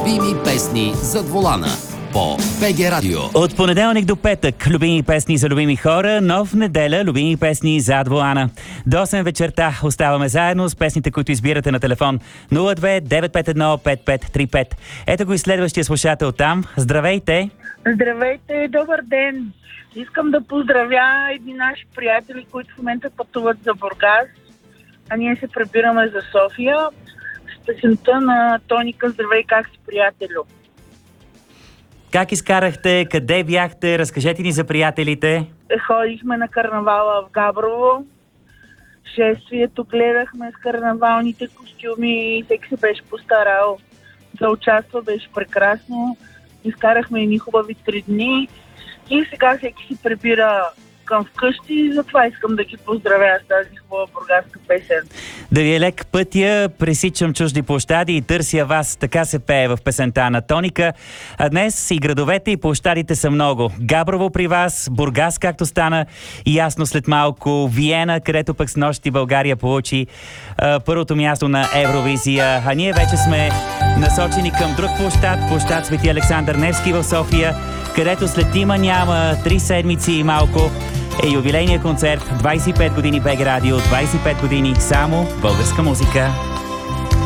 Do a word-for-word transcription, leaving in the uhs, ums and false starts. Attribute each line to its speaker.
Speaker 1: Любими песни зад волана по БГ Радио.
Speaker 2: От понеделник до петък любими песни за любими хора, но в неделя любими песни зад волана. До осем вечерта оставаме заедно с песните, които избирате на телефон нула две девет пет едно пет пет три пет. Ето го и следващия слушател там. Здравейте!
Speaker 3: Здравейте, добър ден! Искам да поздравя едни наши приятели, които в момента пътуват за Бургас, а ние се прибираме за София с песента на Тоника "Здравей, как си, приятелю".
Speaker 2: Как изкарахте? Къде бяхте? Разкажете ни за приятелите.
Speaker 3: Ходихме на карнавала в Габрово. Шествието гледахме с карнавалните костюми. Всеки се беше постарал да участва. Беше прекрасно. Изкарахме едни хубави три дни. И сега всеки си прибира към вкъщи. Затова искам да ги поздравя с тази хубава бургаска песен.
Speaker 2: Да ви е лек пътя, пресичам чужди площади и търся вас. Така се пее в песента на Тоника. А днес и градовете, и площадите са много. Габрово при вас, Бургас, както стана и ясно след малко, Виена, където пък с нощи България получи а, първото място на Евровизия. А ние вече сме насочени към друг площад, площад Свети Александър Невски в София, където след има няма три седмици и малко е юбилейния концерт. двайсет и пет години БГ Радио, двайсет и пет години само българска музика.